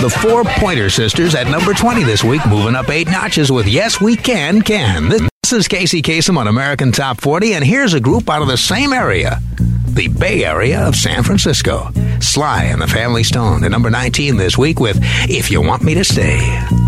The Four Pointer Sisters at number 20 this week, moving up 8 notches with Yes We Can. This is Casey Kasem on American Top 40, and here's a group out of the same area, the Bay Area of San Francisco. Sly and the Family Stone at number 19 this week with If You Want Me to Stay.